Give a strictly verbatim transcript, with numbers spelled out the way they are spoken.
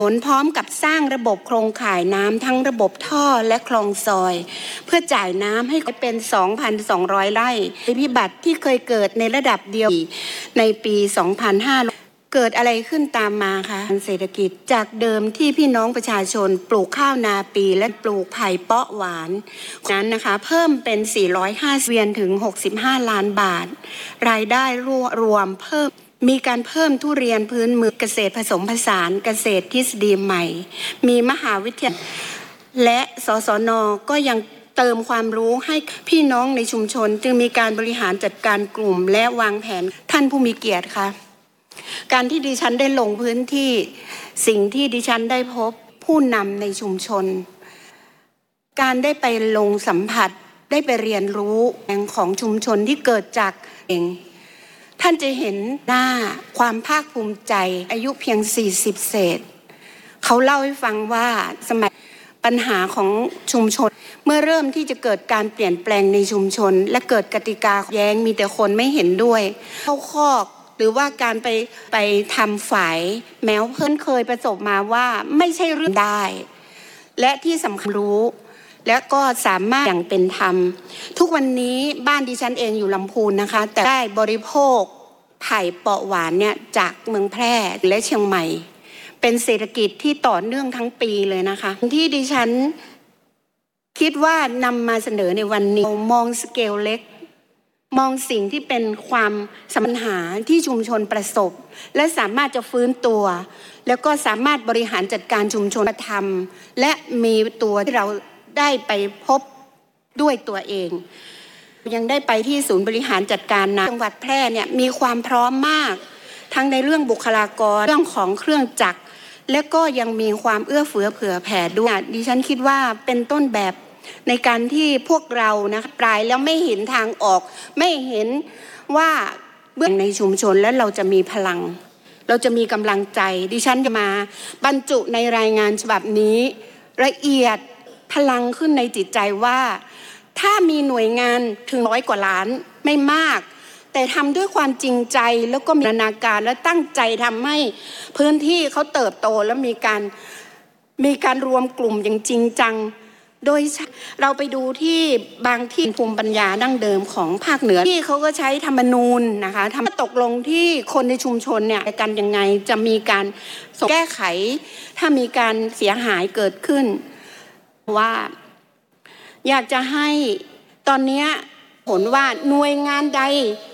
ผลพร้อมกับสร้างระบบโครงข่ายน้ำทั้งระบบท่อและคลองซอยเพื่อจ่ายน้ำให้เป็น สองพันสองร้อย ไร่ภัยพิบัติที่เคยเกิดในระดับเดียวในปี สองพันห้าร้อย เกิดอะไรขึ้นตามมาคะเศรษฐกิจจากเดิมที่พี่น้องประชาชนปลูกข้าวนาปีและปลูกไผ่เปาะหวานนั้นนะคะเพิ่มเป็นสี่ร้อยห้าสิบเวียนถึงหกสิบห้าล้านบาทรายได้รวมเพิ่มมีการเพิ่มทุเรียนพื้นเมืองเกษตรผสมผสานเกษตรทฤษฎีใหม่มีมหาวิทยาลัยและสสน.ก็ยังเติมความรู้ให้พี่น้องในชุมชนจึงมีการบริหารจัดการกลุ่มและวางแผนท่านผู้มีเกียรติค่ะการที่ดิฉันได้ลงพื้นที่สิ่งที่ดิฉันได้พบผู้นำในชุมชนการได้ไปลงสัมผัสได้ไปเรียนรู้แห่งของชุมชนที่เกิดจากเองท่านจะเห็นหน้าความภาคภูมิใจอายุเพียงสี่สิบเศษเขาเล่าให้ฟังว่าสมัยปัญหาของชุมชนเมื่อเริ่มที่จะเกิดการเปลี่ยนแปลงในชุมชนและเกิดกติกาแย้งมีแต่คนไม่เห็นด้วยเข้าคอกหรือว่าการไปไปทำฝ่ายแม้เพิ่นเคยประสบมาว่าไม่ใช่เรื่องได้และที่สำคัญรู้และก็สามารถอย่างเป็นธรรมทุกวันนี้บ้านดิฉันเองอยู่ลำพูนนะคะแต่ได้บริโภคไผ่เปาะหวานเนี่ยจากเมืองแพร่และเชียงใหม่เป็นเศรษฐกิจที่ต่อเนื่องทั้งปีเลยนะคะที่ดิฉันคิดว่านำมาเสนอในวันนี้มองสเกลเล็กมองสิ่งที่เป็นความปัญหาที่ชุมชนประสบและสามารถจะฟื้นตัวแล้วก็สามารถบริหารจัดการชุมชนทำและมีตัวที่เราได้ไปพบด้วยตัวเองยังได้ไปที่ศูนย์บริหารจัดการน้ำจังหวัดแพร่เนี่ยมีความพร้อมมากทั้งในเรื่องบุคลากรเรื่องของเครื่องจักรและก็ยังมีความเอื้อเฟื้อเผื่อแผ่ด้วยดิฉันคิดว่าเป็นต้นแบบในการที่พวกเรานะปลายแล้วไม่เห็นทางออกไม่เห็นว่าเบื้องในชุมชนแล้วเราจะมีพลังเราจะมีกำลังใจดิฉันจะมาบรรจุในรายงานฉบับนี้ละเอียดพลังขึ้นในจิตใจว่าถ้ามีหน่วยงานถึงร้อยกว่าล้านไม่มากแต่ทำด้วยความจริงใจแล้วก็มีนานาการและตั้งใจทำให้พื้นที่เขาเติบโตแล้วมีการมีการรวมกลุ่มอย่างจริงจังโดยเราไปดูที่บางที่ภูมิปัญญาดั้งเดิมของภาคเหนือที่เขาก็ใช้ธรรมนูญนะคะทำตกลงที่คนในชุมชนเนี่ยกันยังไงจะมีการแก้ไขถ้ามีการเสียหายเกิดขึ้นว่าอยากจะให้ตอนนี้ผลว่าหน่วยงานใด